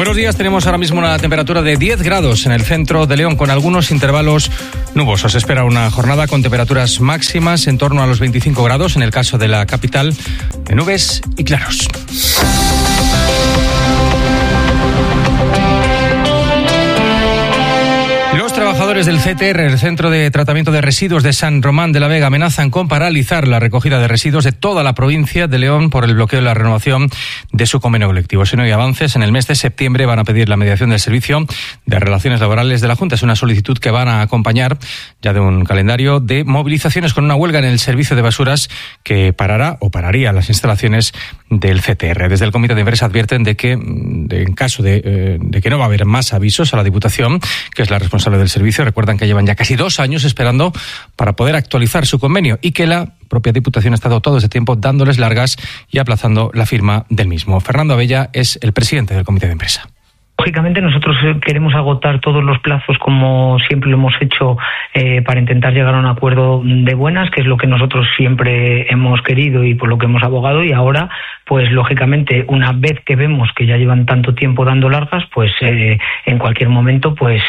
Buenos días, tenemos ahora mismo una temperatura de 10 grados en el centro de León con algunos intervalos nubosos. Se espera una jornada con temperaturas máximas en torno a los 25 grados en el caso de la capital, de nubes y claros. Los trabajadores del CTR, el Centro de Tratamiento de Residuos de San Román de la Vega, amenazan con paralizar la recogida de residuos de toda la provincia de León por el bloqueo de la renovación de su convenio colectivo. Si no hay avances, en el mes de septiembre van a pedir la mediación del Servicio de Relaciones Laborales de la Junta. Es una solicitud que van a acompañar ya de un calendario de movilizaciones con una huelga en el servicio de basuras que pararía las instalaciones del CTR. Desde el Comité de Empresa advierten de que en caso de que no va a haber más avisos a la Diputación, que es la responsable del servicio, recuerdan que llevan ya casi 2 años esperando para poder actualizar su convenio y que la propia Diputación ha estado todo ese tiempo dándoles largas y aplazando la firma del mismo. Fernando Abella es el presidente del Comité de Empresa. Lógicamente nosotros queremos agotar todos los plazos como siempre lo hemos hecho para intentar llegar a un acuerdo de buenas, que es lo que nosotros siempre hemos querido y por lo que hemos abogado, y ahora pues lógicamente una vez que vemos que ya llevan tanto tiempo dando largas, pues en cualquier momento pues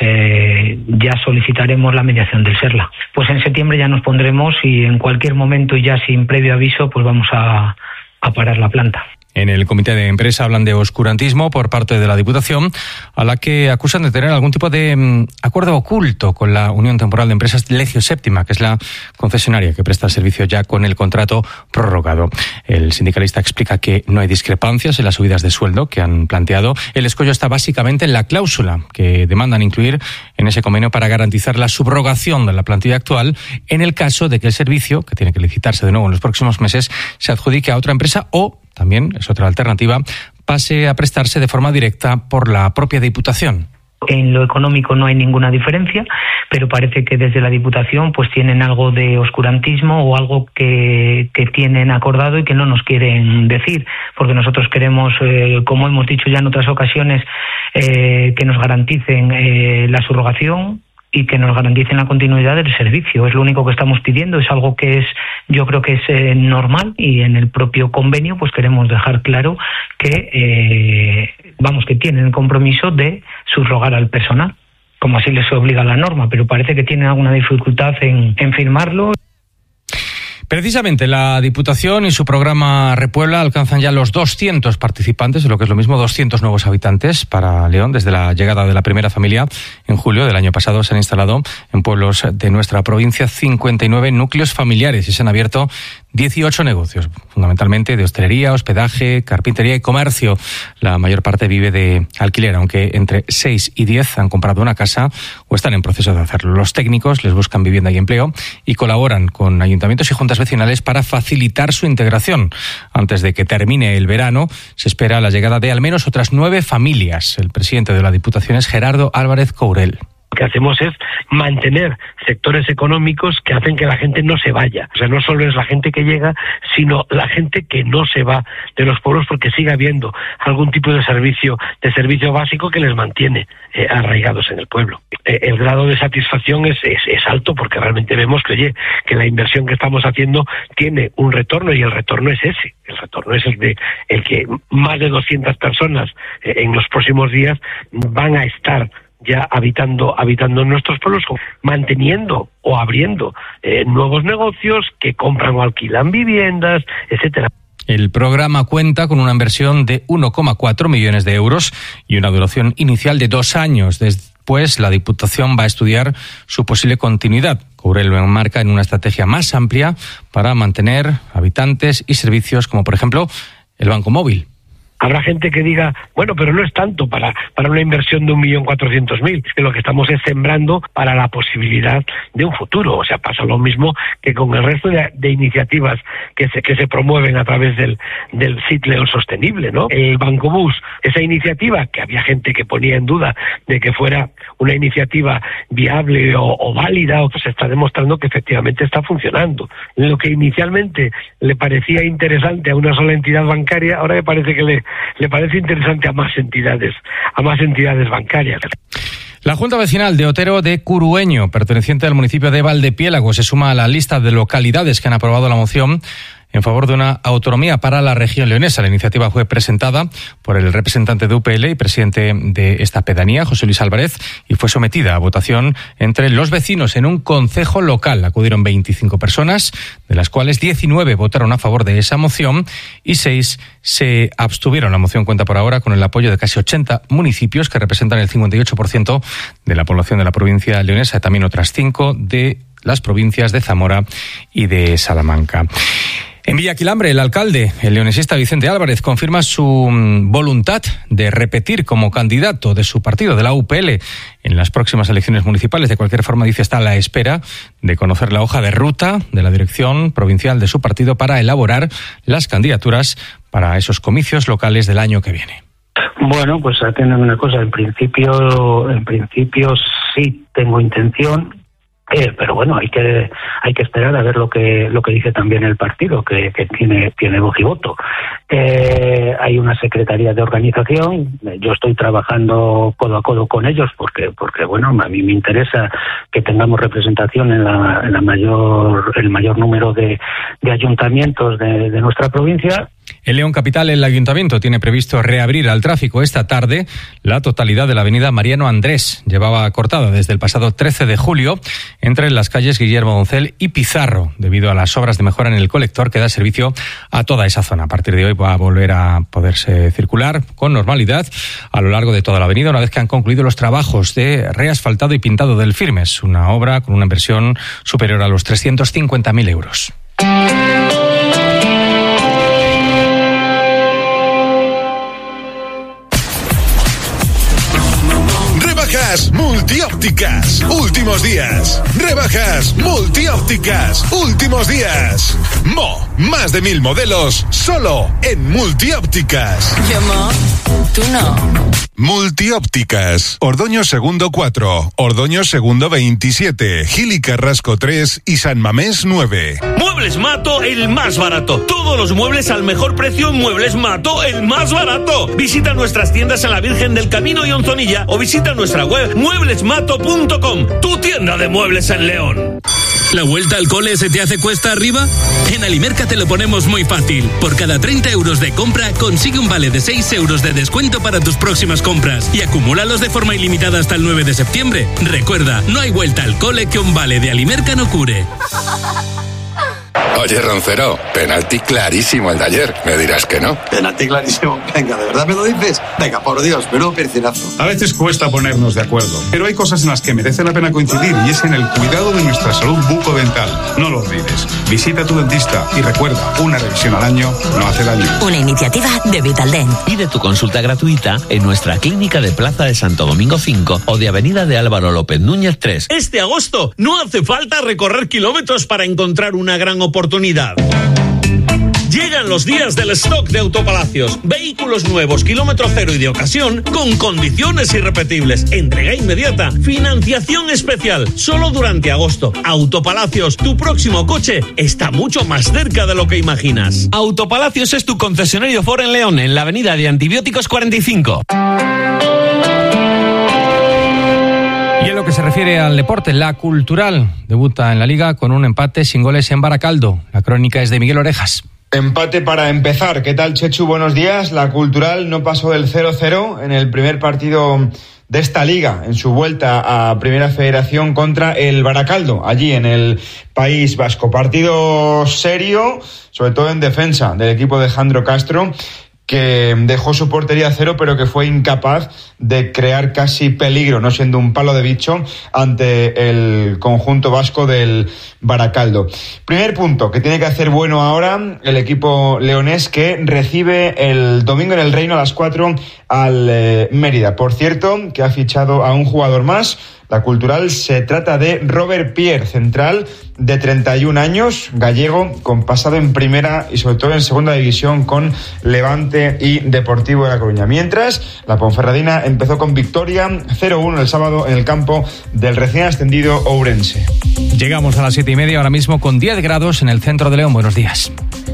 ya solicitaremos la mediación del SERLA. Pues en septiembre ya nos pondremos y en cualquier momento y ya sin previo aviso pues vamos a parar la planta. En el Comité de Empresa hablan de oscurantismo por parte de la Diputación, a la que acusan de tener algún tipo de acuerdo oculto con la Unión Temporal de Empresas Legio Séptima, que es la concesionaria que presta el servicio ya con el contrato prorrogado. El sindicalista explica que no hay discrepancias en las subidas de sueldo que han planteado. El escollo está básicamente en la cláusula que demandan incluir en ese convenio para garantizar la subrogación de la plantilla actual en el caso de que el servicio, que tiene que licitarse de nuevo en los próximos meses, se adjudique a otra empresa o, también es otra alternativa, pase a prestarse de forma directa por la propia Diputación. En lo económico no hay ninguna diferencia, pero parece que desde la Diputación pues tienen algo de oscurantismo o algo que tienen acordado y que no nos quieren decir, porque nosotros queremos, como hemos dicho ya en otras ocasiones, que nos garanticen la subrogación y que nos garanticen la continuidad del servicio. Es lo único que estamos pidiendo, es algo que yo creo que es normal, y en el propio convenio pues queremos dejar claro que que tienen el compromiso de subrogar al personal, como así les obliga la norma, pero parece que tienen alguna dificultad en firmarlo. Precisamente la Diputación y su programa Repuebla alcanzan ya los 200 participantes, lo que es lo mismo, 200 nuevos habitantes para León. Desde la llegada de la primera familia en julio del año pasado se han instalado en pueblos de nuestra provincia 59 núcleos familiares y se han abierto 18 negocios, fundamentalmente de hostelería, hospedaje, carpintería y comercio. La mayor parte vive de alquiler, aunque entre 6 y 10 han comprado una casa o están en proceso de hacerlo. Los técnicos les buscan vivienda y empleo y colaboran con ayuntamientos y juntas vecinales para facilitar su integración. Antes de que termine el verano, se espera la llegada de al menos otras 9 familias. El presidente de la Diputación es Gerardo Álvarez Courel. Lo que hacemos es mantener sectores económicos que hacen que la gente no se vaya. O sea, no solo es la gente que llega, sino la gente que no se va de los pueblos porque sigue habiendo algún tipo de servicio básico que les mantiene arraigados en el pueblo. El grado de satisfacción es alto porque realmente vemos que la inversión que estamos haciendo tiene un retorno y el retorno es ese. El retorno es el que más de 200 personas en los próximos días van a estar ya habitando en nuestros pueblos, manteniendo o abriendo nuevos negocios que compran o alquilan viviendas, etcétera. El programa cuenta con una inversión de 1,4 millones de euros y una duración inicial de 2 años. Después, la Diputación va a estudiar su posible continuidad. Courel lo enmarca en una estrategia más amplia para mantener habitantes y servicios como, por ejemplo, el banco móvil. Habrá gente que diga, bueno, pero no es tanto para una inversión de 1.400.000, que lo que estamos es sembrando para la posibilidad de un futuro. O sea, pasa lo mismo que con el resto de iniciativas que se promueven a través del SIT León Sostenible, ¿no? El Banco Bus, esa iniciativa que había gente que ponía en duda de que fuera una iniciativa viable o válida, o se está demostrando que efectivamente está funcionando. Lo que inicialmente le parecía interesante a una sola entidad bancaria, ahora me parece que le parece interesante a más entidades bancarias. La Junta Vecinal de Otero de Curueño, perteneciente al municipio de Valdepiélago, se suma a la lista de localidades que han aprobado la moción en favor de una autonomía para la región leonesa. La iniciativa fue presentada por el representante de UPL y presidente de esta pedanía, José Luis Álvarez, y fue sometida a votación entre los vecinos en un concejo local. Acudieron 25 personas, de las cuales 19 votaron a favor de esa moción y 6 se abstuvieron. La moción cuenta por ahora con el apoyo de casi 80 municipios que representan el 58% de la población de la provincia leonesa, y también otras 5 de las provincias de Zamora y de Salamanca. En Villaquilambre, el alcalde, el leonesista Vicente Álvarez, confirma su voluntad de repetir como candidato de su partido, de la UPL, en las próximas elecciones municipales. De cualquier forma, dice, está a la espera de conocer la hoja de ruta de la dirección provincial de su partido para elaborar las candidaturas para esos comicios locales del año que viene. Bueno, pues atiéndame una cosa, en principio sí tengo intención. Pero bueno, hay que esperar a ver lo que dice también el partido, que tiene voz y voto. Hay una secretaría de organización. Yo estoy trabajando codo a codo con ellos porque bueno, a mí me interesa que tengamos representación en el mayor número de ayuntamientos de nuestra provincia. En León Capital, el Ayuntamiento tiene previsto reabrir al tráfico esta tarde la totalidad de la avenida Mariano Andrés. Llevaba cortada desde el pasado 13 de julio entre las calles Guillermo Doncel y Pizarro, debido a las obras de mejora en el colector que da servicio a toda esa zona. A partir de hoy va a volver a poderse circular con normalidad a lo largo de toda la avenida, una vez que han concluido los trabajos de reasfaltado y pintado del Firmes, una obra con una inversión superior a los 350.000 euros. Rebajas multiópticas, últimos días. Rebajas multiópticas, últimos días. Más de 1000 modelos, solo en multiópticas. Yo, tú no. Multiópticas, Ordoño Segundo 4, Ordoño Segundo 27, Gil y Carrasco 3 y San Mamés 9. Muebles Mato, el más barato. Todos los muebles al mejor precio en Muebles Mato, el más barato. Visita nuestras tiendas en la Virgen del Camino y Onzonilla o visita nuestra web mueblesmato.com, tu tienda de muebles en León. ¿La vuelta al cole se te hace cuesta arriba? En Alimerca te lo ponemos muy fácil. Por cada 30 euros de compra, consigue un vale de 6 euros de descuento para tus próximas compras y acumúlalos de forma ilimitada hasta el 9 de septiembre. Recuerda, no hay vuelta al cole que un vale de Alimerca no cure. Oye, Roncero, penalti clarísimo el de ayer. Me dirás que no. Penalti clarísimo. Venga, ¿de verdad me lo dices? Venga, por Dios, menudo percinazo. A veces cuesta ponernos de acuerdo, pero hay cosas en las que merece la pena coincidir y es en el cuidado de nuestra salud bucodental. No lo olvides. Visita a tu dentista y recuerda, una revisión al año no hace daño. Una iniciativa de Vitaldent. Pide tu consulta gratuita en nuestra clínica de Plaza de Santo Domingo 5 o de Avenida de Álvaro López Núñez 3. Este agosto no hace falta recorrer kilómetros para encontrar una gran oportunidad. Llegan los días del stock de Autopalacios. Vehículos nuevos, kilómetro cero y de ocasión, con condiciones irrepetibles. Entrega inmediata. Financiación especial. Solo durante agosto. Autopalacios, tu próximo coche está mucho más cerca de lo que imaginas. Autopalacios es tu concesionario Ford en León, en la avenida de Antibióticos 45. Y en lo que se refiere al deporte, la Cultural debuta en la Liga con un empate sin goles en Baracaldo. La crónica es de Miguel Orejas. Empate para empezar. ¿Qué tal, Chechu? Buenos días. La Cultural no pasó del 0-0 en el primer partido de esta liga en su vuelta a Primera Federación contra el Baracaldo, allí en el País Vasco. Partido serio, sobre todo en defensa del equipo de Jandro Castro, que dejó su portería a cero, pero que fue incapaz de crear casi peligro, no siendo un palo de bicho ante el conjunto vasco del Baracaldo. Primer punto que tiene que hacer bueno ahora el equipo leonés, que recibe el domingo en el Reino a las 4 al Mérida. Por cierto, que ha fichado a un jugador más, la Cultural. Se trata de Robert Pierre, central de 31 años, gallego, con pasado en primera y sobre todo en segunda división con Levante y Deportivo de La Coruña. Mientras, la Ponferradina empezó con victoria 0-1 el sábado en el campo del recién ascendido Ourense. Llegamos a las 7:30, ahora mismo con 10 grados en el centro de León. Buenos días.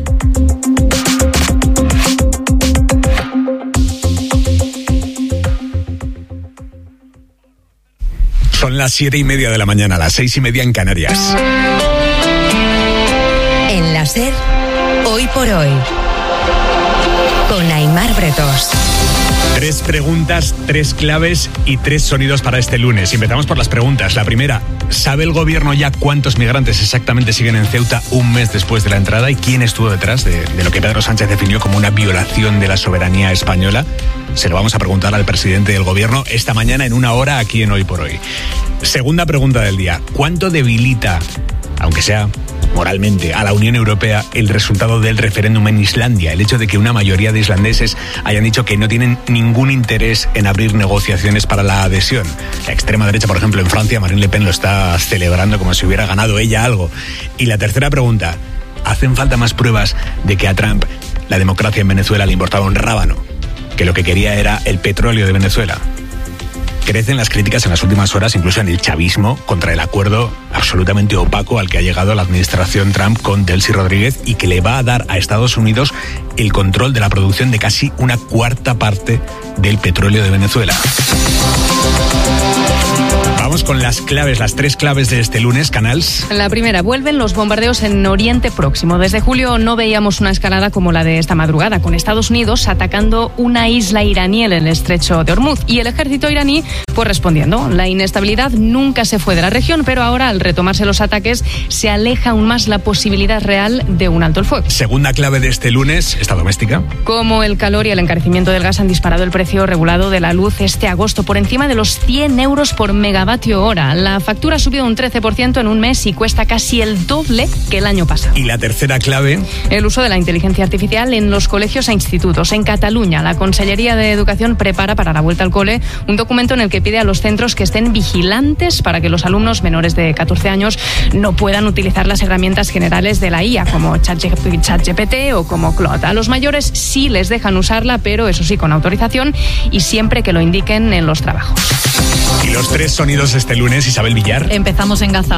Son las 7:30 de la mañana, las 6:30 en Canarias. En la SER, Hoy por hoy, con Aimar Bretos. 3 preguntas, 3 claves y 3 sonidos para este lunes. Y empezamos por las preguntas. La primera, ¿sabe el gobierno ya cuántos migrantes exactamente siguen en Ceuta un mes después de la entrada y quién estuvo detrás de lo que Pedro Sánchez definió como una violación de la soberanía española? Se lo vamos a preguntar al presidente del gobierno esta mañana en 1 hora aquí en Hoy por Hoy. Segunda pregunta del día, ¿cuánto debilita, aunque sea moralmente, a la Unión Europea el resultado del referéndum en Islandia? El hecho de que una mayoría de islandeses hayan dicho que no tienen ningún interés en abrir negociaciones para la adhesión. La extrema derecha, por ejemplo, en Francia, Marine Le Pen lo está celebrando como si hubiera ganado ella algo. Y la tercera pregunta, ¿hacen falta más pruebas de que a Trump la democracia en Venezuela le importaba un rábano? Que lo que quería era el petróleo de Venezuela. Crecen las críticas en las últimas horas, incluso en el chavismo, contra el acuerdo absolutamente opaco al que ha llegado la administración Trump con Delcy Rodríguez y que le va a dar a Estados Unidos el control de la producción de casi 1/4 parte del petróleo de Venezuela. Vamos con las claves, las 3 claves de este lunes, Canals. La primera, vuelven los bombardeos en Oriente Próximo. Desde julio no veíamos una escalada como la de esta madrugada, con Estados Unidos atacando una isla iraní en el estrecho de Hormuz y el ejército iraní pues respondiendo. La inestabilidad nunca se fue de la región, pero ahora al retomarse los ataques se aleja aún más la posibilidad real de un alto el fuego. Segunda clave de este lunes, esta doméstica. Como el calor y el encarecimiento del gas han disparado el precio regulado de la luz este agosto por encima de los 100 euros por megavatio hora. La factura ha subido un 13% en un mes y cuesta casi el doble que el año pasado. Y la tercera clave, el uso de la inteligencia artificial en los colegios e institutos. En Cataluña, la Consellería de Educación prepara para la vuelta al cole un documento en el que pide a los centros que estén vigilantes para que los alumnos menores de 14 años no puedan utilizar las herramientas generales de la IA, como ChatGPT o como Claude. A los mayores sí les dejan usarla, pero eso sí, con autorización y siempre que lo indiquen en los trabajos. Y los 3 sonidos este lunes, Isabel Villar. Empezamos en Gaza.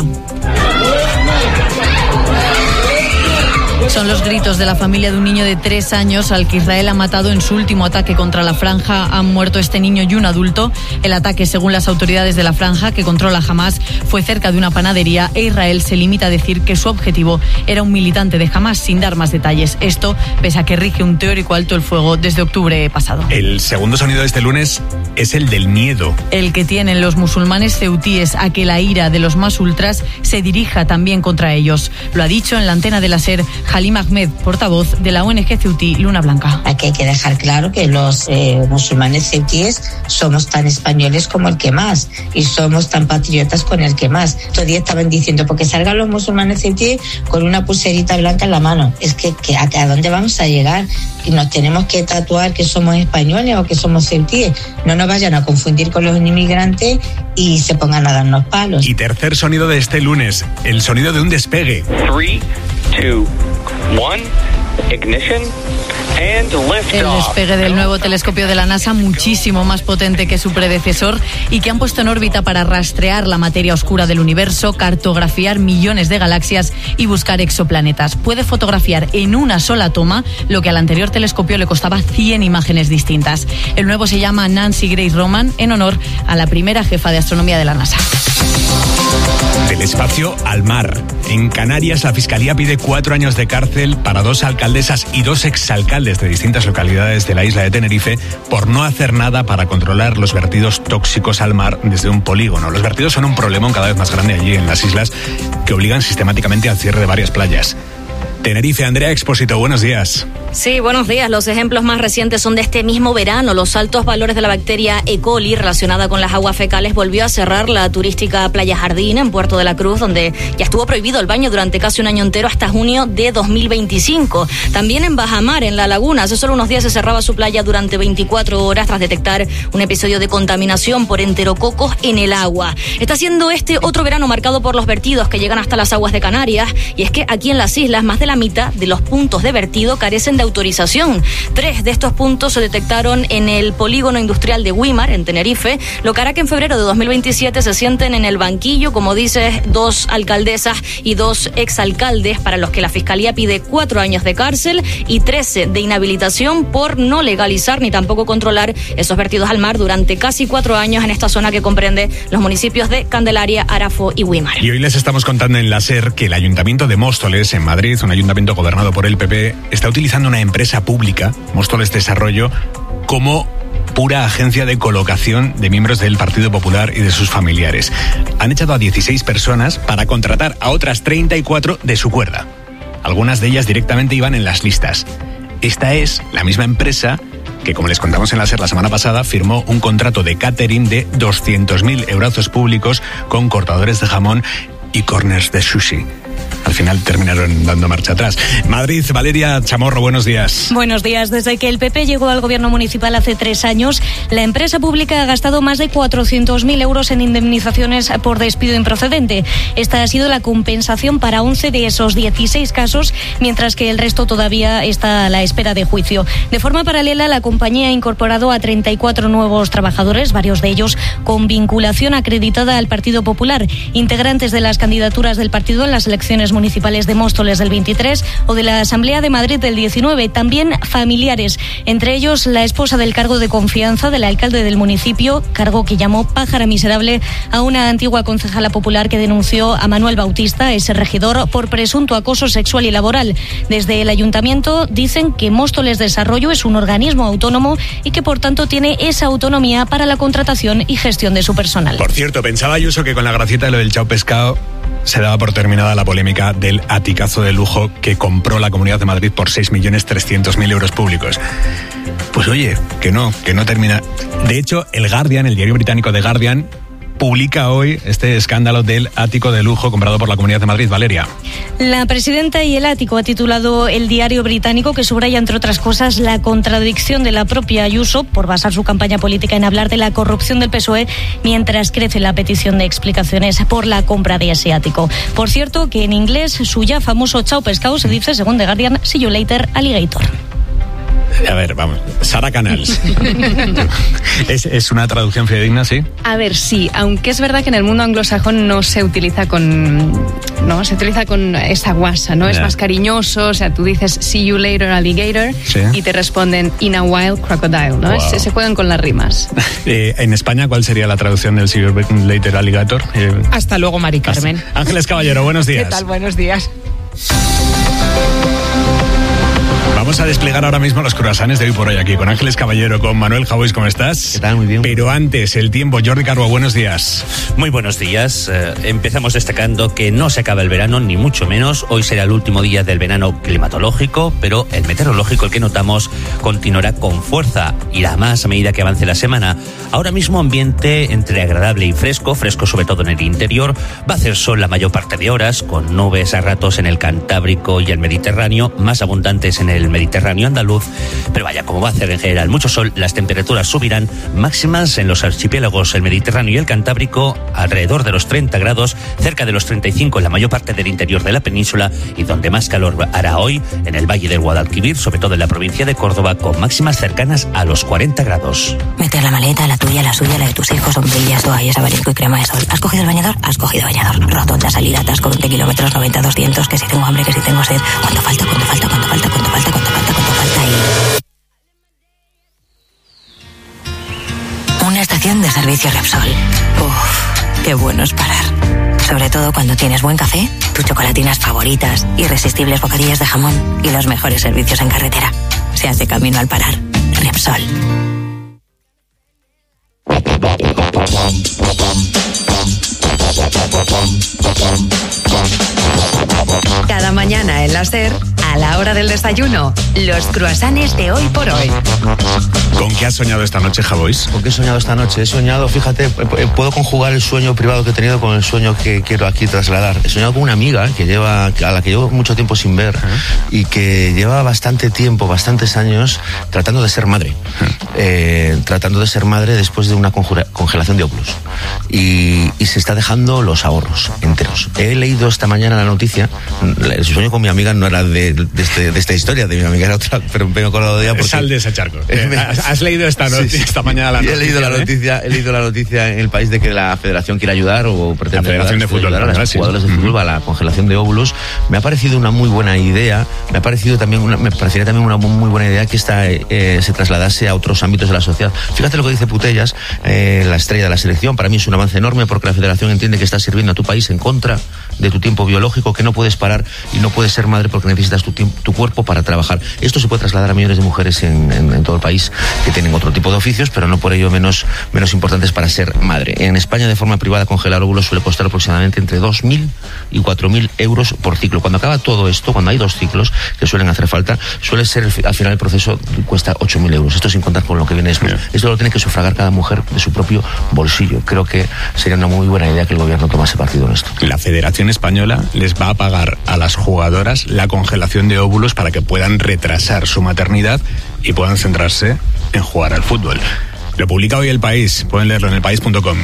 Son los gritos de la familia de un niño de 3 años al que Israel ha matado en su último ataque contra la franja. Han muerto este niño y un adulto. El ataque, según las autoridades de la franja que controla Hamás, fue cerca de una panadería e Israel se limita a decir que su objetivo era un militante de Hamás, sin dar más detalles. Esto pese a que rige un teórico alto el fuego desde octubre pasado. El segundo sonido de este lunes es el del miedo. El que tienen los musulmanes ceutíes a que la ira de los más ultras se dirija también contra ellos. Lo ha dicho en la antena de la SER Halim Ahmed, portavoz de la ONG ceutí Luna Blanca. Aquí hay que dejar claro que los musulmanes ceutíes somos tan españoles como el que más y somos tan patriotas con el que más. Todavía estaban diciendo, porque salgan los musulmanes ceutíes con una pulserita blanca en la mano. Es que ¿a dónde vamos a llegar? Y nos tenemos que tatuar que somos españoles o que somos ceutíes. No nos vayan a confundir con los inmigrantes y se pongan a darnos palos. Y tercer sonido de este lunes, el sonido de un despegue. 3, 2, 1, ignition. El despegue del nuevo telescopio de la NASA, muchísimo más potente que su predecesor y que han puesto en órbita para rastrear la materia oscura del universo, cartografiar millones de galaxias y buscar exoplanetas. Puede fotografiar en una sola toma lo que al anterior telescopio le costaba 100 imágenes distintas. El nuevo se llama Nancy Grace Roman, en honor a la primera jefa de astronomía de la NASA. Del espacio al mar. En Canarias, la Fiscalía pide 4 años de cárcel para 2 alcaldesas y 2 exalcaldes de distintas localidades de la isla de Tenerife por no hacer nada para controlar los vertidos tóxicos al mar desde un polígono. Los vertidos son un problemón cada vez más grande allí en las islas que obligan sistemáticamente al cierre de varias playas. Tenerife, Andrea Expósito, buenos días. Sí, buenos días. Los ejemplos más recientes son de este mismo verano. Los altos valores de la bacteria E. coli relacionada con las aguas fecales volvió a cerrar la turística Playa Jardín en Puerto de la Cruz, donde ya estuvo prohibido el baño durante casi un año entero hasta junio de 2025. También en Bajamar, en La Laguna, hace solo unos días se cerraba su playa durante 24 horas tras detectar un episodio de contaminación por enterococos en el agua. Está siendo este otro verano marcado por los vertidos que llegan hasta las aguas de Canarias, y es que aquí en las islas más de la mitad de los puntos de vertido carecen de autorización. 3 de estos puntos se detectaron en el polígono industrial de Güímar, en Tenerife, lo que hará que en febrero de 2027 se sienten en el banquillo, como dices, 2 alcaldesas y 2 exalcaldes, para los que la Fiscalía pide 4 años de cárcel y 13 de inhabilitación por no legalizar ni tampoco controlar esos vertidos al mar durante casi 4 años en esta zona que comprende los municipios de Candelaria, Arafo y Güímar. Y hoy les estamos contando en la SER que el Ayuntamiento de Móstoles, en Madrid, un ayuntamiento gobernado por el PP, está utilizando una empresa pública, Móstoles Desarrollo, como pura agencia de colocación de miembros del Partido Popular y de sus familiares. Han echado a 16 personas para contratar a otras 34 de su cuerda. Algunas de ellas directamente iban en las listas. Esta es la misma empresa que, como les contamos en la SER la semana pasada, firmó un contrato de catering de 200.000 euros públicos con cortadores de jamón y corners de sushi. Al final terminaron dando marcha atrás. Madrid, Valeria Chamorro, buenos días. Buenos días. Desde que el PP llegó al gobierno municipal hace 3 años, la empresa pública ha gastado más de 400.000 euros en indemnizaciones por despido improcedente. Esta ha sido la compensación para 11 de esos 16 casos, mientras que el resto todavía está a la espera de juicio. De forma paralela, la compañía ha incorporado a 34 nuevos trabajadores, varios de ellos con vinculación acreditada al Partido Popular, integrantes de las candidaturas del partido en las elecciones municipales de Móstoles del 23 o de la Asamblea de Madrid del 19, también familiares, entre ellos la esposa del cargo de confianza del alcalde del municipio, cargo que llamó pájara miserable a una antigua concejala popular que denunció a Manuel Bautista, ese regidor, por presunto acoso sexual y laboral. Desde el ayuntamiento dicen que Móstoles Desarrollo es un organismo autónomo y que por tanto tiene esa autonomía para la contratación y gestión de su personal. Por cierto, pensaba Ayuso que con la gracieta de lo del chao pescado se daba por terminada la polémica del aticazo de lujo que compró la Comunidad de Madrid por 6.300.000 euros públicos. Pues oye, que no termina. De hecho, el Guardian, el diario británico The Guardian, publica hoy este escándalo del ático de lujo comprado por la Comunidad de Madrid. Valeria. La presidenta y el ático ha titulado el diario británico, que subraya, entre otras cosas, la contradicción de la propia Ayuso por basar su campaña política en hablar de la corrupción del PSOE, mientras crece la petición de explicaciones por la compra de ese ático. Por cierto, que en inglés su ya famoso chao pescado se dice, según The Guardian, see you later, alligator. A ver, vamos, Sara Canals. ¿Es una traducción fidedigna, sí? A ver, sí, aunque es verdad que en el mundo anglosajón no se utiliza con esa guasa, ¿no? Es más cariñoso, o sea, tú dices see you later alligator, ¿sí? Y te responden in a while crocodile, ¿no? Wow. Se juegan con las rimas. En España, ¿cuál sería la traducción del see you later alligator? Hasta luego, Mari Carmen. Ángeles Caballero, buenos días. ¿Qué tal? Buenos días. Vamos a desplegar ahora mismo los croissants de hoy por hoy aquí con Ángeles Caballero, con Manuel Javois. ¿Cómo estás? ¿Qué tal? Muy bien. Pero antes, el tiempo. Jordi Carbo, buenos días. Muy buenos días. Empezamos destacando que no se acaba el verano, ni mucho menos. Hoy será el último día del verano climatológico, pero el meteorológico, el que notamos, continuará con fuerza. Irá más a medida que avance la semana. Ahora mismo ambiente entre agradable y fresco sobre todo en el interior. Va a hacer sol la mayor parte de horas, con nubes a ratos en el Cantábrico y el Mediterráneo, más abundantes en el Mediterráneo andaluz, pero vaya, como va a hacer en general mucho sol, las temperaturas subirán, máximas en los archipiélagos, el Mediterráneo y el Cantábrico, alrededor de los 30 grados, cerca de los 35 en la mayor parte del interior de la península, y donde más calor hará hoy, en el Valle del Guadalquivir, sobre todo en la provincia de Córdoba, con máximas cercanas a los 40 grados. Meter la maleta, la tuya, la suya, la de tus hijos, sombrillas, toallas, abanico y crema de sol. ¿Has cogido el bañador? Has cogido bañador. Rotonda, salida, atasco, 20 kilómetros, 90, 200, que si tengo hambre, que si tengo sed. ¿Cuánto falta? Una estación de servicio Repsol. Uf, qué bueno es parar. Sobre todo cuando tienes buen café, tus chocolatinas favoritas, irresistibles bocadillas de jamón y los mejores servicios en carretera. Se hace camino al parar. Repsol. Cada mañana en la SER, a la hora del desayuno, los croissants de hoy por hoy. ¿Con qué has soñado esta noche, Javois? ¿Con qué he soñado esta noche? He soñado, fíjate, puedo conjugar el sueño privado que he tenido con el sueño que quiero aquí trasladar. He soñado con una amiga a la que llevo mucho tiempo sin ver y que lleva bastante tiempo, bastantes años, tratando de ser madre. Tratando de ser madre después de una congelación de óvulos. Y se está dejando los ahorros enteros. He leído esta mañana la noticia. El sueño con mi amiga no era de de esta historia, de mi amiga, era otra, pero me he acordado de ella porque... Sal de ese charco. ¿Has leído esta mañana la noticia? He leído la noticia en El País de que la federación quiere ayudar o pretende ayudar de fútbol, a los jugadores de fútbol a la congelación de óvulos. Me ha parecido una muy buena idea, me parecería también una muy buena idea que esta se trasladase a otros ámbitos de la sociedad. Fíjate lo que dice Putellas, la estrella de la selección. Para mí es un avance enorme porque la federación entiende que estás sirviendo a tu país en contra de tu tiempo biológico, que no puedes parar y no puedes ser madre porque necesitas tu cuerpo para trabajar. Esto se puede trasladar a millones de mujeres en todo el país que tienen otro tipo de oficios, pero no por ello menos importantes para ser madre. En España, de forma privada, congelar óvulos suele costar aproximadamente entre 2.000 y 4.000 euros por ciclo. Cuando acaba todo esto, cuando hay 2 ciclos que suelen hacer falta, suele ser al final el proceso cuesta 8.000 euros. Esto sin contar con lo que viene después. Esto lo tiene que sufragar cada mujer de su propio bolsillo. Creo que sería una muy buena idea que el gobierno tomase partido en esto. La Federación Española les va a pagar a las jugadoras la congelación de óvulos para que puedan retrasar su maternidad y puedan centrarse en jugar al fútbol. Lo publica hoy El País, pueden leerlo en elpaís.com.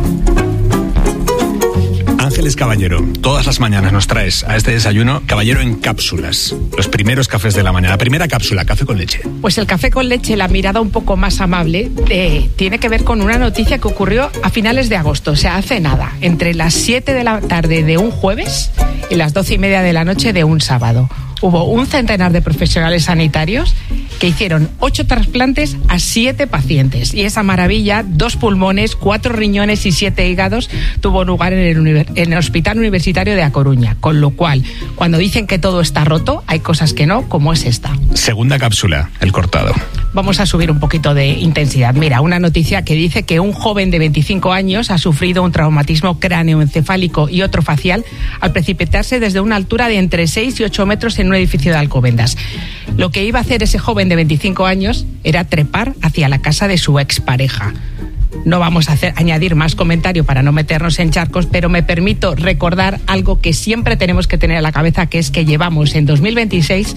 Ángeles Caballero, todas las mañanas nos traes a este desayuno Caballero en cápsulas, los primeros cafés de la mañana. La primera cápsula, café con leche. Pues el café con leche, la mirada un poco más amable, tiene que ver con una noticia que ocurrió a finales de agosto, o sea, hace nada, entre las 7 de la tarde de un jueves y las 12:30 de la noche de un sábado. Hubo un centenar de profesionales sanitarios que hicieron 8 trasplantes a 7 pacientes. Y esa maravilla, 2 pulmones, 4 riñones y 7 hígados, tuvo lugar en el Hospital Universitario de A Coruña. Con lo cual, cuando dicen que todo está roto, hay cosas que no, como es esta. Segunda cápsula, el cortado. Vamos a subir un poquito de intensidad. Mira, una noticia que dice que un joven de 25 años ha sufrido un traumatismo cráneoencefálico y otro facial al precipitarse desde una altura de entre 6 y 8 metros en un edificio de Alcobendas. Lo que iba a hacer ese joven de 25 años era trepar hacia la casa de su expareja. No vamos a añadir más comentario para no meternos en charcos, pero me permito recordar algo que siempre tenemos que tener en la cabeza, que es que llevamos en 2026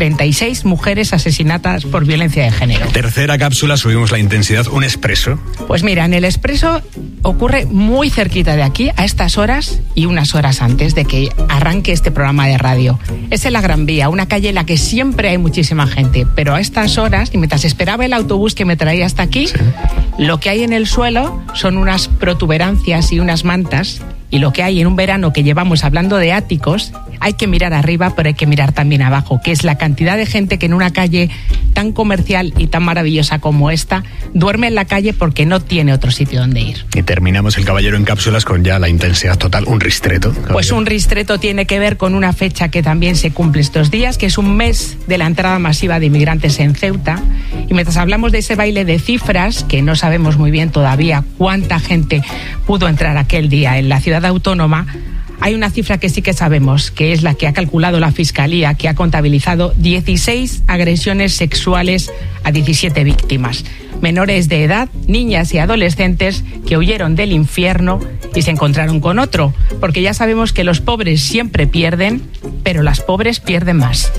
36 mujeres asesinadas por violencia de género. Tercera cápsula, subimos la intensidad, un expreso. Pues mira, en el expreso ocurre muy cerquita de aquí, a estas horas y unas horas antes de que arranque este programa de radio. Es en la Gran Vía, una calle en la que siempre hay muchísima gente, pero a estas horas, y mientras esperaba el autobús que me traía hasta aquí, sí, lo que hay en el suelo son unas protuberancias y unas mantas, y lo que hay en un verano que llevamos hablando de áticos, hay que mirar arriba, pero hay que mirar también abajo, que es la cantidad de gente que en una calle tan comercial y tan maravillosa como esta duerme en la calle porque no tiene otro sitio donde ir. Y terminamos el Caballero en cápsulas con ya la intensidad total, un ristreto. Caballero. Pues un ristreto tiene que ver con una fecha que también se cumple estos días, que es un mes de la entrada masiva de inmigrantes en Ceuta. Y mientras hablamos de ese baile de cifras, que no sabemos muy bien todavía cuánta gente pudo entrar aquel día en la ciudad autónoma, hay una cifra que sí que sabemos, que es la que ha calculado la Fiscalía, que ha contabilizado 16 agresiones sexuales a 17 víctimas. Menores de edad, niñas y adolescentes que huyeron del infierno y se encontraron con otro. Porque ya sabemos que los pobres siempre pierden, pero las pobres pierden más.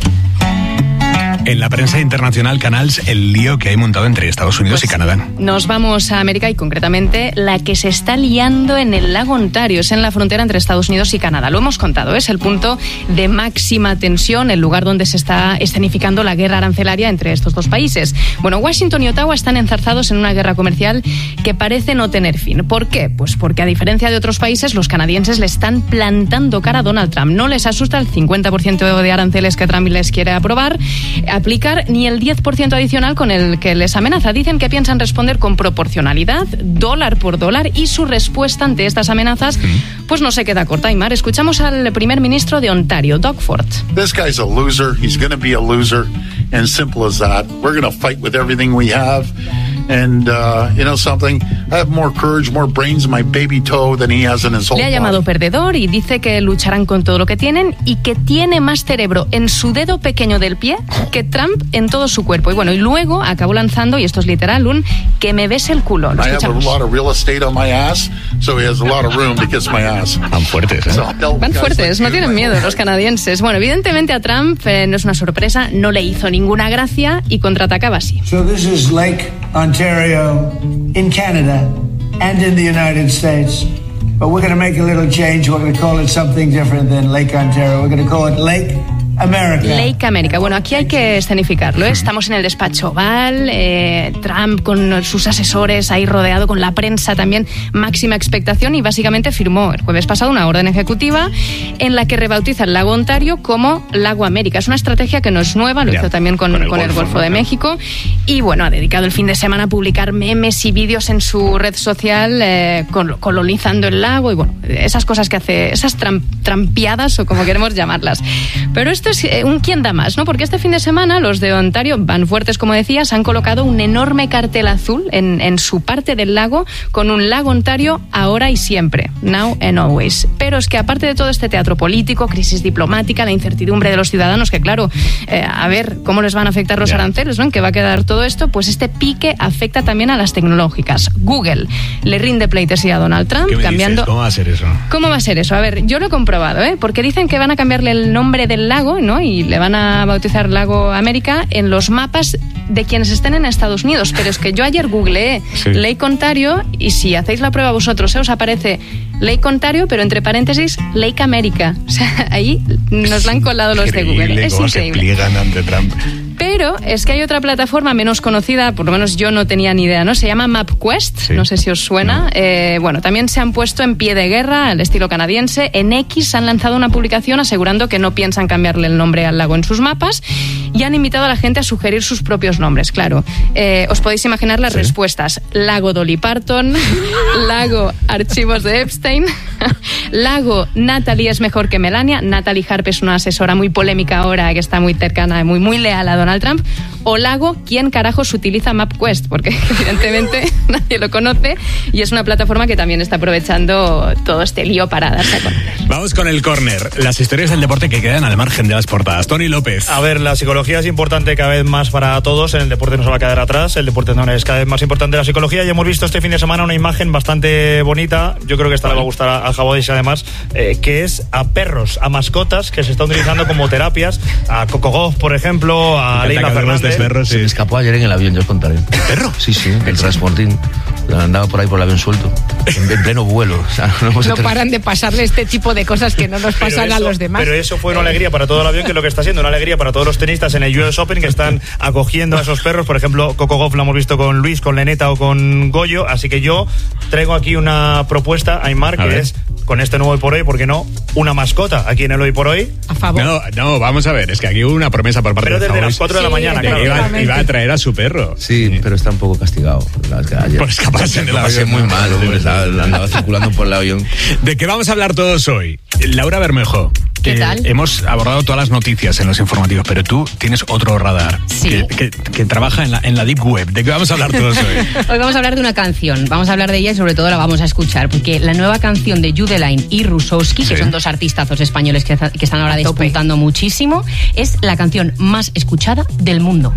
En la prensa internacional, Canals, el lío que hay montado entre Estados Unidos y Canadá. Nos vamos a América y concretamente la que se está liando en el lago Ontario, es en la frontera entre Estados Unidos y Canadá. Lo hemos contado, es el punto de máxima tensión, el lugar donde se está escenificando la guerra arancelaria entre estos dos países. Bueno, Washington y Ottawa están enzarzados en una guerra comercial que parece no tener fin. ¿Por qué? Pues porque a diferencia de otros países, los canadienses le están plantando cara a Donald Trump. No les asusta el 50% de aranceles que Trump les quiere aprobar, aplicar ni el 10% adicional con el que les amenaza. Dicen que piensan responder con proporcionalidad, dólar por dólar, y su respuesta ante estas amenazas pues no se queda corta. Aymar, escuchamos al primer ministro de Ontario, Doug Ford. This guy's a loser. He's going to be a loser, and simple as that. We're going to fight with everything we have. And, you know something, I have more courage, more brains in my baby toe than he has in his whole Le ha llamado perdedor y dice que lucharán con todo lo que tienen y que tiene más cerebro en su dedo pequeño del pie que Trump en todo su cuerpo. Y bueno, y luego acabó lanzando, y esto es literal, un que me bese el culo. Lo escuchamos. I have a lot of real estate on my ass, so he has a lot of room to kiss my ass. Van fuertes, ¿eh? Van fuertes, no tienen miedo los canadienses. Bueno, evidentemente a Trump no es una sorpresa, no le hizo ninguna gracia y contraatacaba así. So this is Lake Ontario in Canada and in the United States. But we're going to make a little change. We're going to call it something different than Lake Ontario. We're going to call it Lake America. Lake America. Bueno, aquí hay que escenificarlo, ¿eh? Estamos en el despacho Oval, Trump con sus asesores ahí rodeado, con la prensa también, máxima expectación, y básicamente firmó el jueves pasado una orden ejecutiva en la que rebautiza el lago Ontario como Lago América. Es una estrategia que no es nueva, lo hizo también con el Golfo de México, y bueno, ha dedicado el fin de semana a publicar memes y vídeos en su red social colonizando el lago y bueno, esas cosas que hace, esas trampiadas o como queremos llamarlas. Pero esto es un quién da más, ¿no? Porque este fin de semana los de Ontario van fuertes, como decías, han colocado un enorme cartel azul en su parte del lago con un Lago Ontario ahora y siempre, now and always. Pero es que aparte de todo este teatro político, crisis diplomática, la incertidumbre de los ciudadanos, que claro, a ver cómo les van a afectar los aranceles, ¿no? ¿En qué va a quedar todo esto? Pues este pique afecta también a las tecnológicas. Google le rinde pleitesía a Donald Trump cambiando... ¿Cómo va a ser eso? ¿Cómo va a ser eso? A ver, yo lo he comprobado, porque dicen que van a cambiarle el nombre del lago, ¿no? Y le van a bautizar Lago América en los mapas de quienes estén en Estados Unidos. Pero es que yo ayer googleé Lake Ontario y si hacéis la prueba vosotros, os aparece Lake Ontario, pero entre paréntesis Lake America. O sea, ahí nos la han colado los de Google. Es increíble. Se pliegan ante Trump. Pero es que hay otra plataforma menos conocida, por lo menos yo no tenía ni idea, ¿no? Se llama MapQuest, no sé si os suena. No. Bueno, también se han puesto en pie de guerra al estilo canadiense. En X han lanzado una publicación asegurando que no piensan cambiarle el nombre al lago en sus mapas y han invitado a la gente a sugerir sus propios nombres, claro. Os podéis imaginar las respuestas. Lago Dolly Parton, Lago Archivos de Epstein, Lago Natalie es mejor que Melania. Natalie Harp es una asesora muy polémica ahora, que está muy cercana, muy leal a Donald Trump. O Lago, ¿quién carajos utiliza MapQuest? Porque evidentemente nadie lo conoce y es una plataforma que también está aprovechando todo este lío para darse a conocer. Vamos con el córner, las historias del deporte que quedan al margen de las portadas. Tony López. A ver, la psicología es importante cada vez más para todos, en el deporte no se va a quedar atrás, el deporte no es cada vez más importante la psicología, y hemos visto este fin de semana una imagen bastante bonita, yo creo que esta le va a gustar a Jabodis además, que es a perros, a mascotas que se están utilizando como terapias, a Coco Gauff, por ejemplo, a Leila Fernández. Se me escapó ayer en el avión, yo os contaré. ¿El perro? Sí, el transportín. Andaba por ahí por el avión suelto, en pleno vuelo. O sea, no paran de pasarle este tipo de cosas que no nos pasan a los demás. Pero eso fue una alegría para todo el avión, que es lo que está siendo una alegría para todos los tenistas en el US Open, que están acogiendo a esos perros. Por ejemplo, Coco Gauff lo hemos visto con Luis, con Leneta o con Goyo. Así que yo traigo aquí una propuesta, Aymar, que es, con este nuevo Hoy por Hoy, ¿por qué no? Una mascota aquí en el Hoy por Hoy. A favor. No, vamos a ver, es que aquí hubo una promesa por parte de desde las 4 de la mañana, claro. Iba a traer a su perro. Sí, pero está un poco castigado. Por escaparse del avión. Muy mal, andaba circulando por el avión. ¿De qué vamos a hablar todos hoy? Laura Bermejo. ¿Qué tal? Hemos abordado todas las noticias en los informativos, pero tú tienes otro radar que trabaja en la Deep Web. ¿De qué vamos a hablar todos hoy? Hoy vamos a hablar de una canción. Vamos a hablar de ella y sobre todo la vamos a escuchar, porque la nueva canción de Judeline y Rusowski, que son dos artistazos españoles que están ahora despuntando muchísimo, es la canción más escuchada del mundo.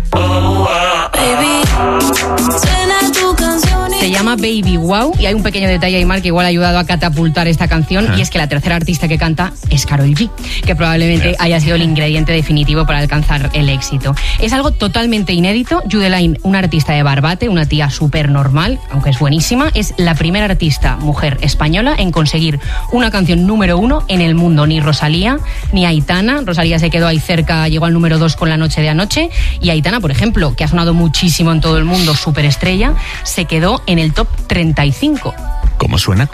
Se llama Baby Wow y hay un pequeño detalle, Aymar, que igual ha ayudado a catapultar esta canción, y es que la tercera artista que canta es Karol G, que probablemente haya sido el ingrediente definitivo para alcanzar el éxito. Es algo totalmente inédito. Judeline, una artista de Barbate, una tía súper normal, aunque es buenísima, es la primera artista mujer española en conseguir una canción número 1 en el mundo. Ni Rosalía, ni Aitana. Rosalía se quedó ahí cerca, llegó al número 2 con La Noche de Anoche, y Aitana, por ejemplo, que ha sonado muchísimo en todo el mundo, superestrella, se quedó en el top 35. ¿Cómo suena?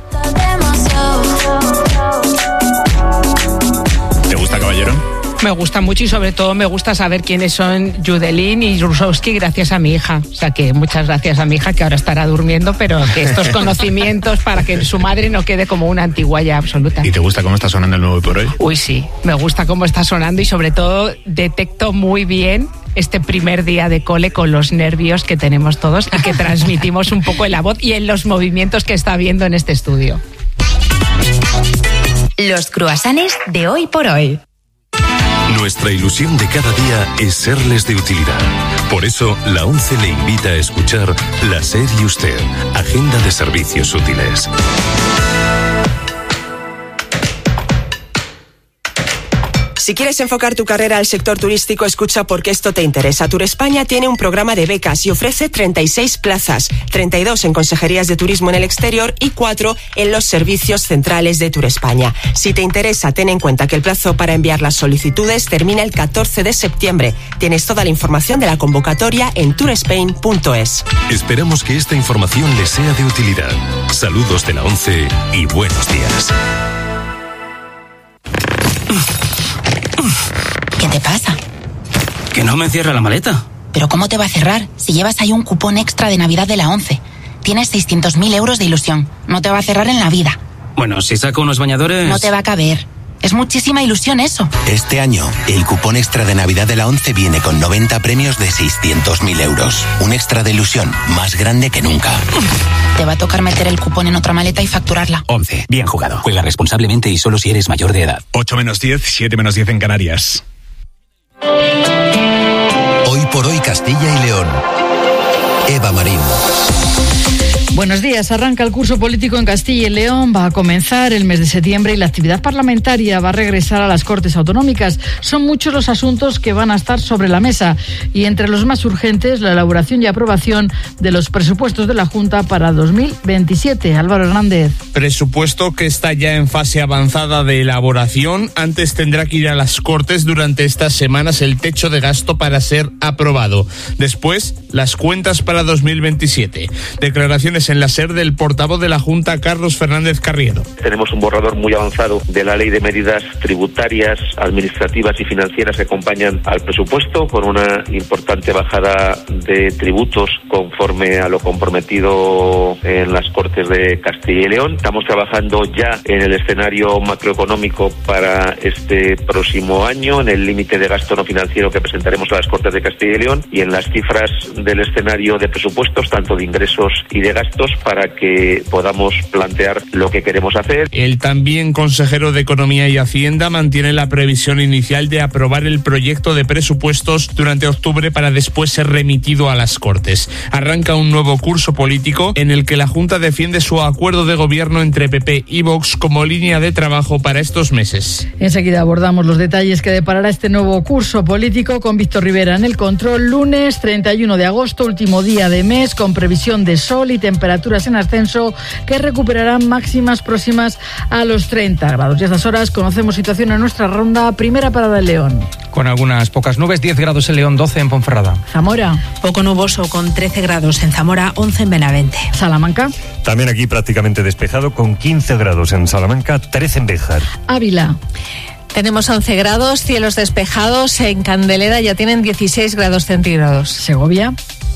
¿Te gusta, caballero? Me gusta mucho y sobre todo me gusta saber quiénes son Judeline y Rusowski gracias a mi hija. O sea que muchas gracias a mi hija, que ahora estará durmiendo, pero que estos conocimientos para que su madre no quede como una antiguaya absoluta. ¿Y te gusta cómo está sonando el nuevo Hoy por Hoy? Uy, sí, me gusta cómo está sonando y sobre todo detecto muy bien este primer día de cole con los nervios que tenemos todos y que transmitimos un poco en la voz y en los movimientos que está habiendo en este estudio. Los croissants de Hoy por Hoy. Nuestra ilusión de cada día es serles de utilidad. Por eso, la ONCE le invita a escuchar La SER y Usted, Agenda de Servicios Útiles. Si quieres enfocar tu carrera al sector turístico, escucha porque esto te interesa. Tour España tiene un programa de becas y ofrece 36 plazas, 32 en consejerías de turismo en el exterior y 4 en los servicios centrales de Tour España. Si te interesa, ten en cuenta que el plazo para enviar las solicitudes termina el 14 de septiembre. Tienes toda la información de la convocatoria en tourspain.es. Esperamos que esta información les sea de utilidad. Saludos de la 11 y buenos días. ¿Qué te pasa? Que no me cierra la maleta. ¿Pero cómo te va a cerrar si llevas ahí un cupón extra de Navidad de la 11? Tienes 600.000 euros de ilusión. No te va a cerrar en la vida. Bueno, si saco unos bañadores... No te va a caber. Es muchísima ilusión eso. Este año, el cupón extra de Navidad de la 11 viene con 90 premios de 600.000 euros. Un extra de ilusión más grande que nunca. Te va a tocar meter el cupón en otra maleta y facturarla. 11. Bien jugado. Juega responsablemente y solo si eres mayor de edad. 8 menos 10, 7 menos 10 en Canarias. Hoy por hoy Castilla y León. Eva Marín. Buenos días. Arranca el curso político en Castilla y León. Va a comenzar el mes de septiembre y la actividad parlamentaria va a regresar a las Cortes Autonómicas. Son muchos los asuntos que van a estar sobre la mesa y entre los más urgentes la elaboración y aprobación de los presupuestos de la Junta para 2027. Álvaro Hernández. Presupuesto que está ya en fase avanzada de elaboración. Antes tendrá que ir a las Cortes durante estas semanas el techo de gasto para ser aprobado. Después, las cuentas para 2027. Declaraciones en la SER del portavoz de la Junta, Carlos Fernández Carriedo. Tenemos un borrador muy avanzado de la ley de medidas tributarias, administrativas y financieras que acompañan al presupuesto, con una importante bajada de tributos conforme a lo comprometido en las Cortes de Castilla y León. Estamos trabajando ya en el escenario macroeconómico para este próximo año, en el límite de gasto no financiero que presentaremos a las Cortes de Castilla y León y en las cifras del escenario de presupuestos, tanto de ingresos y de gastos, para que podamos plantear lo que queremos hacer. El también consejero de Economía y Hacienda mantiene la previsión inicial de aprobar el proyecto de presupuestos durante octubre para después ser remitido a las Cortes. Arranca un nuevo curso político en el que la Junta defiende su acuerdo de gobierno entre PP y Vox como línea de trabajo para estos meses. Enseguida abordamos los detalles que deparará este nuevo curso político con Víctor Rivera en el control. Lunes 31 de agosto, último día de mes, con previsión de sol y temperaturas en ascenso que recuperarán máximas próximas a los 30 grados. Y a estas horas conocemos situación en nuestra ronda. Primera parada en León. Con algunas pocas nubes, 10 grados en León, 12 en Ponferrada. Zamora. Poco nuboso con 13 grados en Zamora, 11 en Benavente. Salamanca. También aquí prácticamente despejado con 15 grados en Salamanca, 13 en Béjar. Ávila. Tenemos 11 grados, cielos despejados. En Candelera ya tienen 16 grados centígrados. Segovia.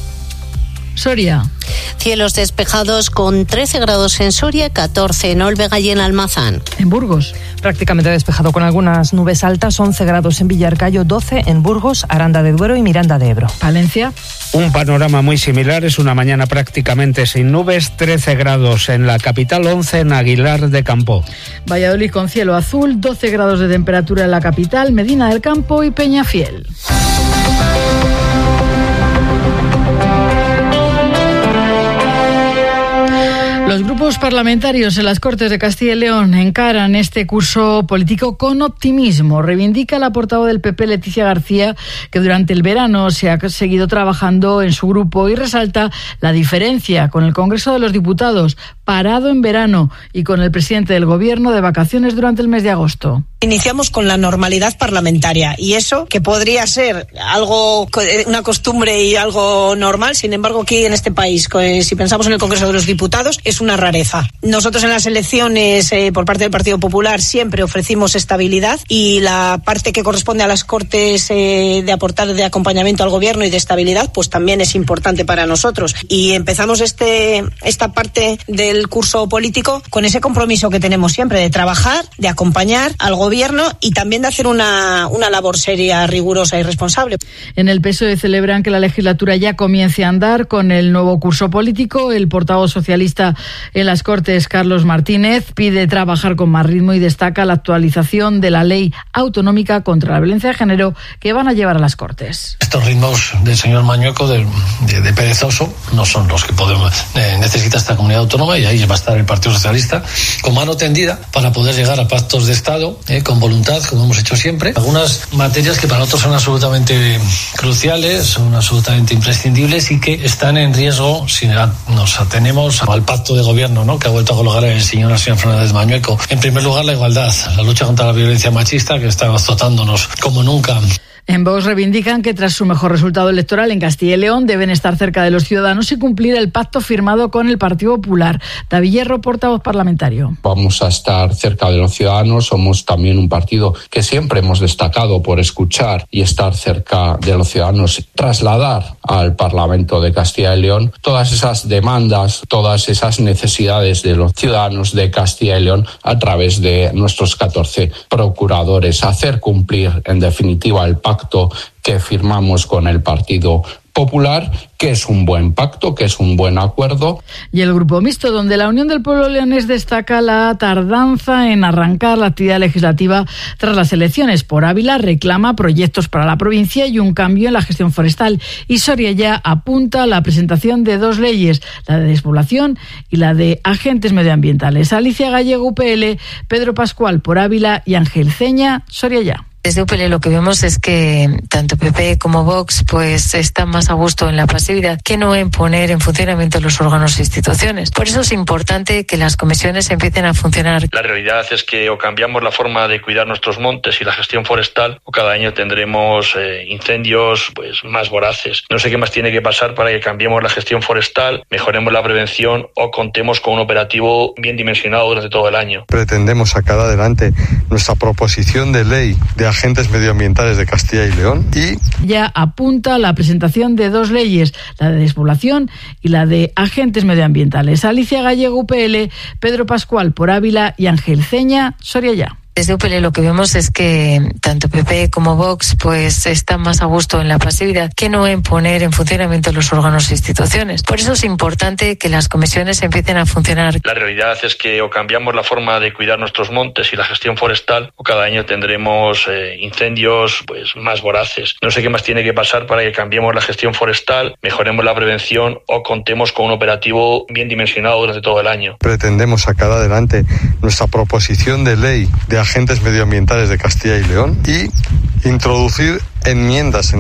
Soria. Cielos despejados con 13 grados en Soria, 14 en Olvega y en Almazán. En Burgos. Prácticamente despejado con algunas nubes altas, 11 grados en Villarcayo, 12 en Burgos, Aranda de Duero y Miranda de Ebro. Palencia. Un panorama muy similar, es una mañana prácticamente sin nubes, 13 grados en la capital, 11 en Aguilar de Campo. Valladolid con cielo azul, 12 grados de temperatura en la capital, Medina del Campo y Peñafiel. Los grupos parlamentarios en las Cortes de Castilla y León encaran este curso político con optimismo. Reivindica la portavoz del PP, Leticia García, que durante el verano se ha seguido trabajando en su grupo y resalta la diferencia con el Congreso de los Diputados, parado en verano, y con el presidente del Gobierno de vacaciones durante el mes de agosto. Iniciamos con la normalidad parlamentaria y eso, que podría ser algo, una costumbre y algo normal, sin embargo aquí en este país, si pensamos en el Congreso de los Diputados, es una rareza. Nosotros en las elecciones por parte del Partido Popular siempre ofrecimos estabilidad y la parte que corresponde a las Cortes de aportar de acompañamiento al Gobierno y de estabilidad, pues también es importante para nosotros. Y empezamos esta parte del curso político con ese compromiso que tenemos siempre de trabajar, de acompañar al Gobierno y también de hacer una labor seria, rigurosa y responsable. En el PSOE celebran que la legislatura ya comience a andar con el nuevo curso político. El portavoz socialista en las Cortes, Carlos Martínez, pide trabajar con más ritmo y destaca la actualización de la ley autonómica contra la violencia de género que van a llevar a las Cortes. Estos ritmos del señor Mañueco de perezoso no son los que necesita esta comunidad autónoma y ahí va a estar el Partido Socialista, con mano tendida para poder llegar a pactos de Estado, con voluntad, como hemos hecho siempre. Algunas materias que para nosotros son absolutamente cruciales, son absolutamente imprescindibles y que están en riesgo si nos atenemos al pacto de gobierno, ¿no?, que ha vuelto a colocar el señor Fernández Mañueco. En primer lugar, la igualdad, la lucha contra la violencia machista, que está azotándonos como nunca. En Vox reivindican que tras su mejor resultado electoral en Castilla y León deben estar cerca de los ciudadanos y cumplir el pacto firmado con el Partido Popular. David Hierro, portavoz parlamentario. Vamos a estar cerca de los ciudadanos. Somos también un partido que siempre hemos destacado por escuchar y estar cerca de los ciudadanos. Trasladar al Parlamento de Castilla y León todas esas demandas, todas esas necesidades de los ciudadanos de Castilla y León a través de nuestros 14 procuradores. Hacer cumplir, en definitiva, el pacto que firmamos con el Partido Popular, que es un buen pacto, que es un buen acuerdo. Y el Grupo Mixto, donde la Unión del Pueblo leonés destaca la tardanza en arrancar la actividad legislativa tras las elecciones. Por Ávila reclama proyectos para la provincia y un cambio en la gestión forestal. Y Soria ya apunta a la presentación de 2 leyes, la de despoblación y la de agentes medioambientales. Alicia Gallego, UPL, Pedro Pascual por Ávila y Ángel Ceña, Soria ya. Desde UPL lo que vemos es que tanto PP como Vox pues están más a gusto en la pasividad que no en poner en funcionamiento los órganos e instituciones. Por eso es importante que las comisiones empiecen a funcionar. La realidad es que o cambiamos la forma de cuidar nuestros montes y la gestión forestal o cada año tendremos incendios pues más voraces. No sé qué más tiene que pasar para que cambiemos la gestión forestal, mejoremos la prevención o contemos con un operativo bien dimensionado durante todo el año. Pretendemos sacar adelante nuestra proposición de ley de agentes medioambientales de Castilla y León y ya apunta a la presentación de 2 leyes, la de despoblación y la de agentes medioambientales. Alicia Gallego, UPL, Pedro Pascual por Ávila y Ángel Ceña, Soria ya. Desde UPL lo que vemos es que tanto PP como Vox pues están más a gusto en la pasividad que no en poner en funcionamiento los órganos e instituciones. Por eso es importante que las comisiones empiecen a funcionar. La realidad es que o cambiamos la forma de cuidar nuestros montes y la gestión forestal o cada año tendremos incendios pues más voraces. No sé qué más tiene que pasar para que cambiemos la gestión forestal, mejoremos la prevención o contemos con un operativo bien dimensionado durante todo el año. Pretendemos sacar adelante nuestra proposición de ley de agentes medioambientales de Castilla y León y introducir enmiendas en